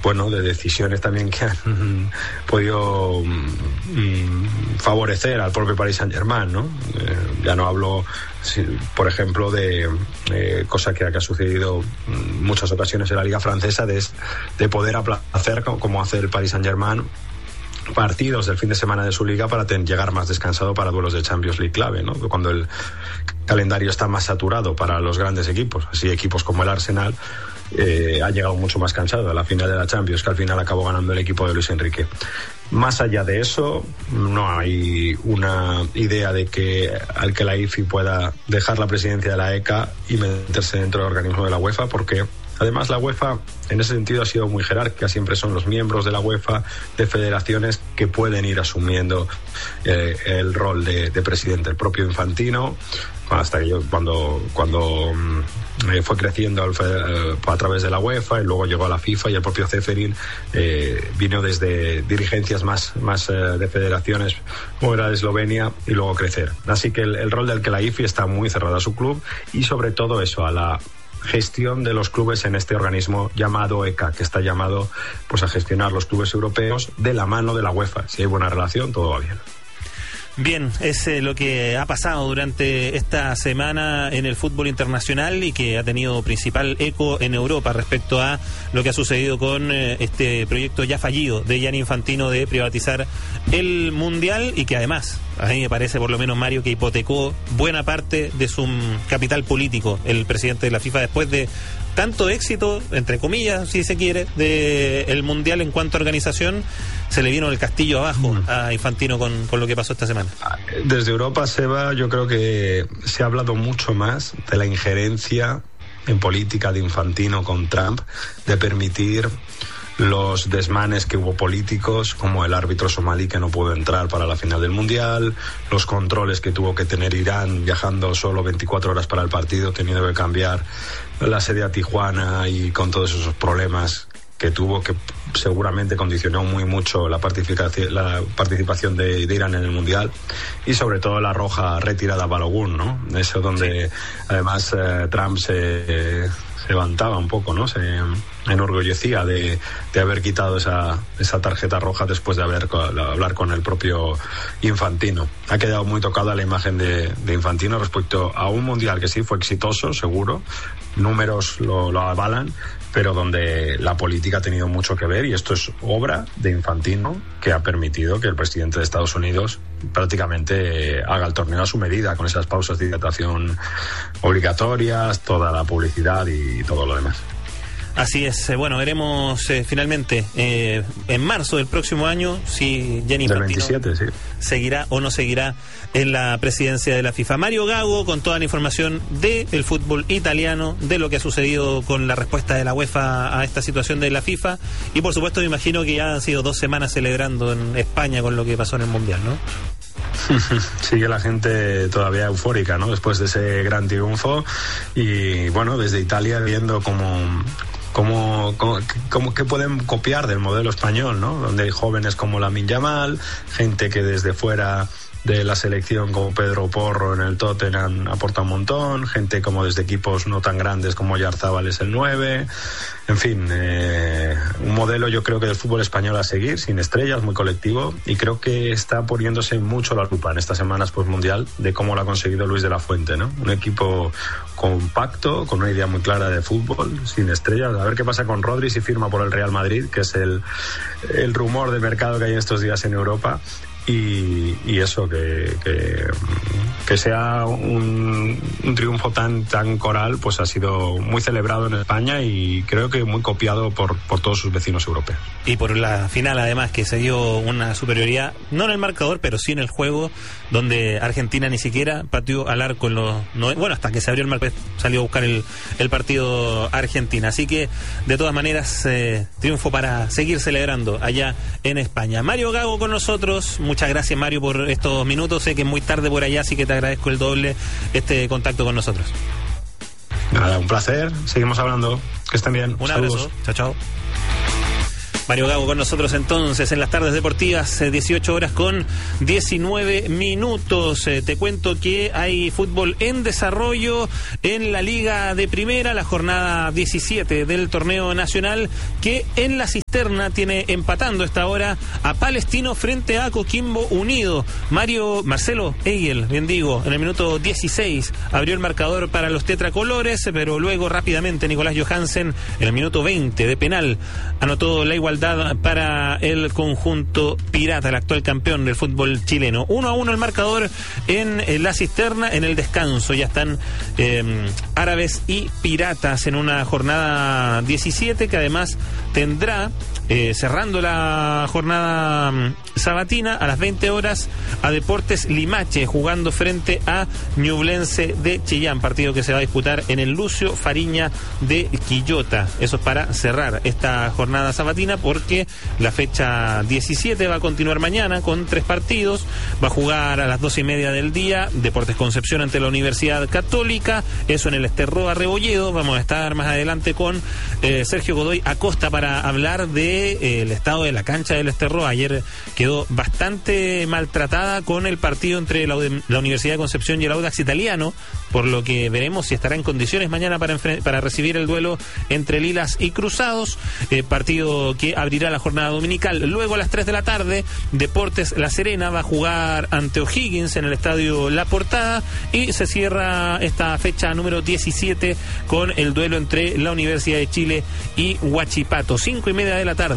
bueno, de decisiones también que han podido favorecer al propio Paris Saint-Germain, ¿no? Ya no hablo, por ejemplo, de cosa que ha sucedido en muchas ocasiones en la Liga Francesa, de poder aplacer, como hace el Paris Saint-Germain, partidos del fin de semana de su liga para llegar más descansado para duelos de Champions League clave, ¿no? Cuando el calendario está más saturado para los grandes equipos, así equipos como el Arsenal, ha llegado mucho más cansado a la final de la Champions, que al final acabó ganando el equipo de Luis Enrique. Más allá de eso, no hay una idea de que Al-Khelaifi pueda dejar la presidencia de la ECA y meterse dentro del organismo de la UEFA, porque además la UEFA en ese sentido ha sido muy jerárquica. Siempre son los miembros de la UEFA, de federaciones, que pueden ir asumiendo el rol de presidente. El propio Infantino, hasta que cuando fue creciendo a través de la UEFA y luego llegó a la FIFA, y el propio Ceferin vino desde dirigencias más de federaciones como era de Eslovenia, y luego crecer. Así que el rol del Khelaifi está muy cerrado a su club, y sobre todo eso, a la gestión de los clubes en este organismo llamado ECA, que está llamado pues a gestionar los clubes europeos de la mano de la UEFA. Si hay buena relación, todo va bien. Bien, es lo que ha pasado durante esta semana en el fútbol internacional, y que ha tenido principal eco en Europa respecto a lo que ha sucedido con este proyecto ya fallido de Gianni Infantino de privatizar el Mundial, y que además, a mí me parece, por lo menos, Mario, que hipotecó buena parte de su capital político el presidente de la FIFA después de tanto éxito, entre comillas, si se quiere, del Mundial en cuanto a organización. Se le vino el castillo abajo a Infantino con lo que pasó esta semana. Desde Europa, Seba, yo creo que se ha hablado mucho más de la injerencia en política de Infantino con Trump, de permitir los desmanes que hubo políticos, como el árbitro somalí que no pudo entrar para la final del Mundial, los controles que tuvo que tener Irán viajando solo 24 horas para el partido, teniendo que cambiar la sede a Tijuana, y con todos esos problemas que tuvo, que seguramente condicionó muy mucho la participación de Irán en el Mundial, y sobre todo la roja retirada a Balogun, ¿no? Eso donde además Trump se levantaba un poco, ¿no? Se enorgullecía de haber quitado esa tarjeta roja después de hablar con el propio Infantino. Ha quedado muy tocada la imagen de Infantino respecto a un Mundial que sí fue exitoso, seguro, números lo avalan, pero donde la política ha tenido mucho que ver, y esto es obra de Infantino, que ha permitido que el presidente de Estados Unidos prácticamente haga el torneo a su medida, con esas pausas de hidratación obligatorias, toda la publicidad y todo lo demás. Así es. Bueno, veremos finalmente en marzo del próximo año si Gianni Infantino 27, sí, seguirá o no seguirá en la presidencia de la FIFA. Mario Gago con toda la información del fútbol italiano, de lo que ha sucedido con la respuesta de la UEFA a esta situación de la FIFA, y por supuesto me imagino que ya han sido 2 semanas celebrando en España con lo que pasó en el Mundial, ¿no? Sigue la gente todavía eufórica, ¿no? Después de ese gran triunfo, y bueno, desde Italia viendo cómo que pueden copiar del modelo español, ¿no? Donde hay jóvenes como Lamine Yamal, gente que desde fuera de la selección como Pedro Porro en el Tottenham aporta un montón, gente como desde equipos no tan grandes como Oyarzabal es el 9, en fin, un modelo, yo creo, que del fútbol español a seguir, sin estrellas, muy colectivo, y creo que está poniéndose mucho la lupa en estas semanas post-mundial de cómo lo ha conseguido Luis de la Fuente, ¿no? Un equipo compacto, con una idea muy clara de fútbol, sin estrellas. A ver qué pasa con Rodri si firma por el Real Madrid, que es el rumor de mercado que hay estos días en Europa. Y eso, que sea un triunfo tan coral, pues ha sido muy celebrado en España, y creo que muy copiado por todos sus vecinos europeos. Y por la final, además, que se dio una superioridad, no en el marcador, pero sí en el juego, donde Argentina ni siquiera pateó al arco hasta que se abrió el marcador, salió a buscar el partido Argentina. Así que, de todas maneras, triunfo para seguir celebrando allá en España. Mario Gago con nosotros. Muchas gracias, Mario, por estos minutos. Sé que es muy tarde por allá, así que te agradezco el doble este contacto con nosotros. Nada, un placer. Seguimos hablando. Que estén bien. Un Saludos. abrazo. Chao, chao. Mario Gago con nosotros entonces en las tardes deportivas, 18 horas con 19 minutos. Te cuento que hay fútbol en desarrollo en la Liga de Primera, la jornada 17 del torneo nacional, que en la Cisterna tiene empatando esta hora a Palestino frente a Coquimbo Unido. Marcelo Eigel, bien digo, en el minuto 16 abrió el marcador para los tetracolores, pero luego rápidamente Nicolás Johansen en el minuto 20 de penal anotó la igualdad para el conjunto pirata, el actual campeón del fútbol chileno. 1-1 el marcador en la Cisterna. En el descanso ya están árabes y piratas en una jornada 17 que además tendrá cerrando la jornada sabatina a las 20 horas a Deportes Limache jugando frente a Ñublense de Chillán, partido que se va a disputar en el Lucio Fariña de Quillota. Eso es para cerrar esta jornada sabatina, porque la fecha 17 va a continuar mañana con 3 partidos. Va a jugar a las 12:30 del día Deportes Concepción ante la Universidad Católica, eso en el Esterroa Rebolledo. Vamos a estar más adelante con Sergio Godoy Acosta para hablar de el estado de la cancha del Esterroa. Ayer quedó bastante maltratada con el partido entre la Universidad de Concepción y el Audax Italiano, por lo que veremos si estará en condiciones mañana para recibir el duelo entre Lilas y Cruzados, partido que abrirá la jornada dominical. Luego a las 3 de la tarde Deportes La Serena va a jugar ante O'Higgins en el estadio La Portada, y se cierra esta fecha número 17 con el duelo entre la Universidad de Chile y Huachipato. 5:30 de la tarde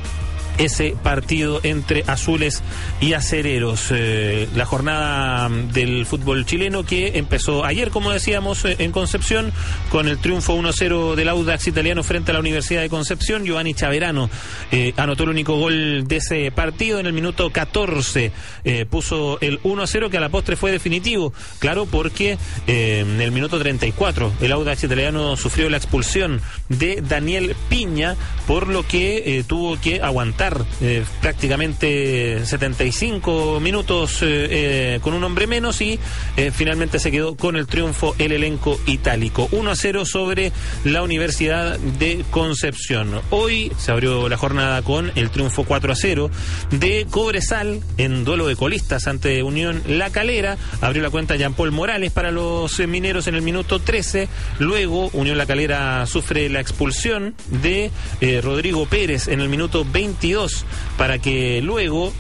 ese partido entre azules y acereros. La jornada del fútbol chileno que empezó ayer, como decíamos, en Concepción, con el triunfo 1-0 del Audax Italiano frente a la Universidad de Concepción. Giovanni Chaverano anotó el único gol de ese partido en el minuto 14. Puso el 1-0 que a la postre fue definitivo, claro, porque en el minuto 34 el Audax Italiano sufrió la expulsión de Daniel Piña, por lo que tuvo que aguantar prácticamente 75 minutos con un hombre menos, y finalmente se quedó con el triunfo el elenco itálico. 1-0 sobre la Universidad de Concepción. Hoy se abrió la jornada con el triunfo 4-0 de Cobresal en duelo de colistas ante Unión La Calera. Abrió la cuenta Jean Paul Morales para los mineros en el minuto 13. Luego Unión La Calera sufre la expulsión de Rodrigo Pérez en el minuto 22, para que luego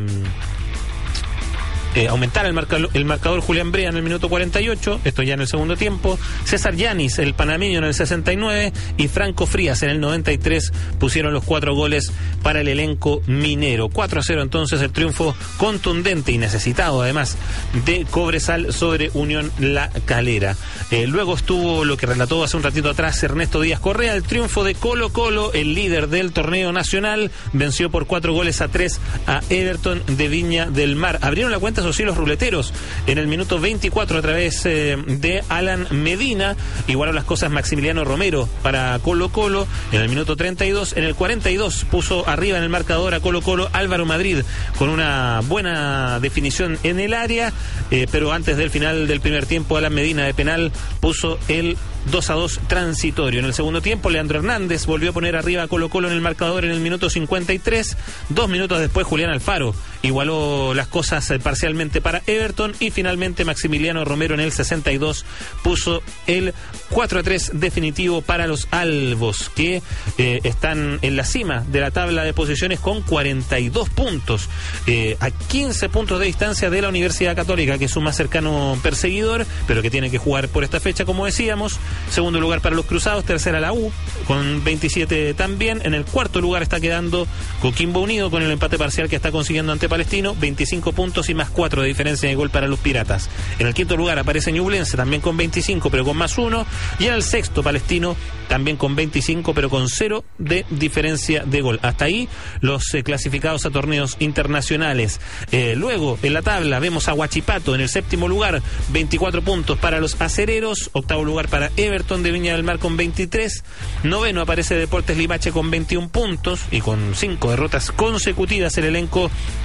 aumentar el marcador Julián Brea en el minuto 48, esto ya en el segundo tiempo. César Yanis, el panameño, en el 69, y Franco Frías en el 93 pusieron los 4 goles para el elenco minero. 4-0 entonces el triunfo contundente y necesitado además de Cobresal sobre Unión La Calera. Luego estuvo lo que relató hace un ratito atrás Ernesto Díaz Correa, el triunfo de Colo Colo, el líder del torneo nacional. Venció por 4-3 a Everton de Viña del Mar. Abrieron la cuenta los ruleteros en el minuto 24 a través de Alan Medina. Igualó las cosas Maximiliano Romero para Colo Colo en el minuto 32. En el 42 puso arriba en el marcador a Colo Colo Álvaro Madrid con una buena definición en el área, pero antes del final del primer tiempo Alan Medina de penal puso el 2-2 transitorio. En el segundo tiempo Leandro Hernández volvió a poner arriba a Colo Colo en el marcador en el minuto 53. 2 minutos después Julián Alfaro igualó las cosas parcialmente para Everton, y finalmente Maximiliano Romero en el 62 puso el 4-3 definitivo para los albos, que están en la cima de la tabla de posiciones con 42 puntos, a 15 puntos de distancia de la Universidad Católica, que es su más cercano perseguidor, pero que tiene que jugar por esta fecha, como decíamos. Segundo lugar para los Cruzados, tercera la U con 27 también. En el cuarto lugar está quedando Coquimbo Unido con el empate parcial que está consiguiendo ante Palestino, 25 puntos y más 4 de diferencia de gol para los Piratas. En el quinto lugar aparece Ñublense también con 25 pero con más 1, y en el sexto Palestino también con 25 pero con 0 de diferencia de gol. Hasta ahí los clasificados a torneos internacionales. Luego en la tabla vemos a Huachipato en el séptimo lugar, 24 puntos para los acereros. Octavo lugar para Everton de Viña del Mar con 23. Noveno aparece Deportes Limache con 21 puntos y con 5 derrotas consecutivas el elenco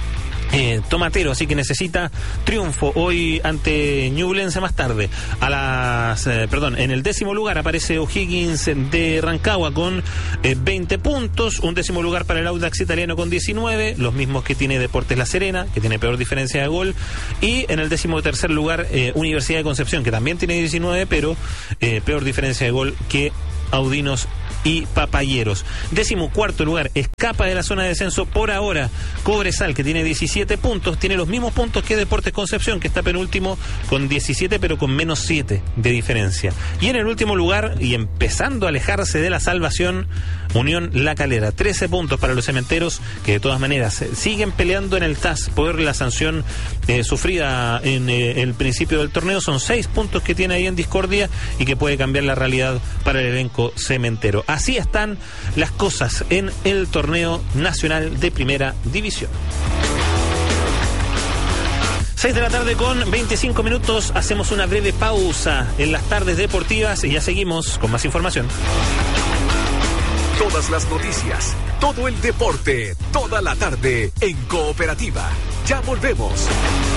tomatero, así que necesita triunfo hoy ante Ñublense más tarde. En el 10º lugar aparece O'Higgins de Rancagua con 20 puntos, un 10º lugar para el Audax italiano con 19, los mismos que tiene Deportes La Serena, que tiene peor diferencia de gol, y en el 13º lugar Universidad de Concepción, que también tiene 19, pero peor diferencia de gol que Audinos y Papayeros. 14º lugar, escapa de la zona de descenso por ahora Cobresal, que tiene 17 puntos, tiene los mismos puntos que Deportes Concepción, que está penúltimo con 17, pero con menos 7 de diferencia. Y en el último lugar, y empezando a alejarse de la salvación, Unión La Calera, 13 puntos para los cementeros, que de todas maneras siguen peleando en el TAS por la sanción sufrida en el principio del torneo. Son 6 puntos que tiene ahí en discordia y que puede cambiar la realidad para el elenco cementero. Así están las cosas en el torneo nacional de Primera División. 6 de la tarde con 25 minutos. Hacemos una breve pausa en las tardes deportivas y ya seguimos con más información. Todas las noticias, todo el deporte, toda la tarde en Cooperativa. Ya volvemos.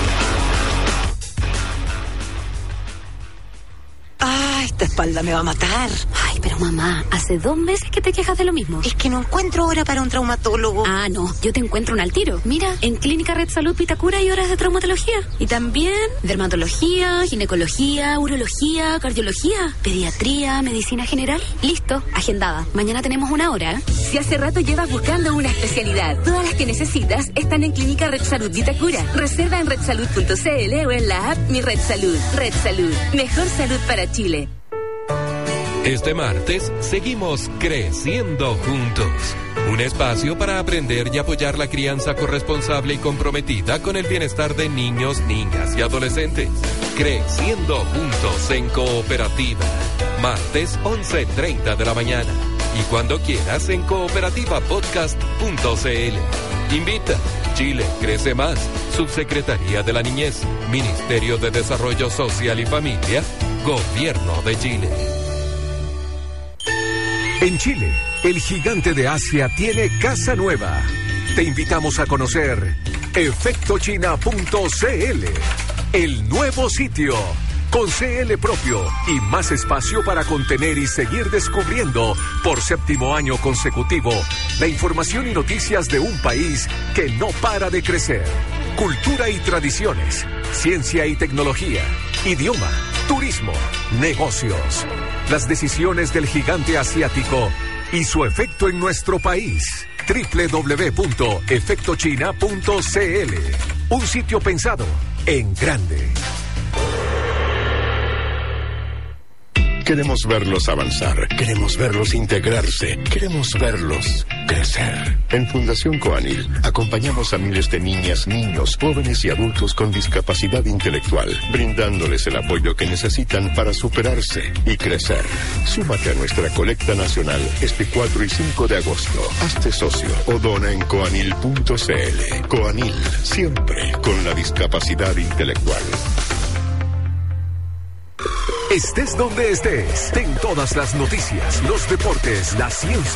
Ah, esta espalda me va a matar. Ay, pero mamá, hace 2 meses que te quejas de lo mismo. Es que no encuentro hora para un traumatólogo. Ah, no, yo te encuentro un al tiro. Mira, en Clínica Red Salud Vitacura hay horas de traumatología. Y también dermatología, ginecología, urología, cardiología, pediatría, medicina general. Listo, agendada. Mañana tenemos 1 hora. Si hace rato llevas buscando una especialidad, todas las que necesitas están en Clínica Red Salud Vitacura. Reserva en redsalud.cl o en la app Mi Red Salud. Red Salud, mejor salud para Chile. Este martes seguimos creciendo juntos. Un espacio para aprender y apoyar la crianza corresponsable y comprometida con el bienestar de niños, niñas y adolescentes. Creciendo juntos en Cooperativa. Martes 11:30 de la mañana. Y cuando quieras en cooperativapodcast.cl. Invita. Chile crece más. Subsecretaría de la Niñez. Ministerio de Desarrollo Social y Familia. Gobierno de Chile. En Chile, el gigante de Asia tiene casa nueva. Te invitamos a conocer efectochina.cl, el nuevo sitio, con CL propio y más espacio para contener y seguir descubriendo por 7º año consecutivo la información y noticias de un país que no para de crecer. Cultura y tradiciones, ciencia y tecnología, idioma, turismo, negocios. Las decisiones del gigante asiático y su efecto en nuestro país. www.efectochina.cl. Un sitio pensado en grande. Queremos verlos avanzar, queremos verlos integrarse, queremos verlos crecer. En Fundación Coanil acompañamos a miles de niñas, niños, jóvenes y adultos con discapacidad intelectual, brindándoles el apoyo que necesitan para superarse y crecer. Súmate a nuestra colecta nacional este 4 y 5 de agosto. Hazte socio o dona en coanil.cl. Coanil, siempre con la discapacidad intelectual. Estés donde estés, ten todas las noticias, los deportes, la ciencia